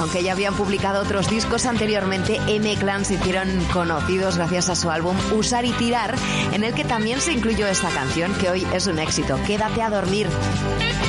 Aunque ya habían publicado otros discos anteriormente, M-Clan se hicieron conocidos gracias a su álbum Usar y Tirar, en el que también se incluyó esta canción, que hoy es un éxito, Quédate a dormir.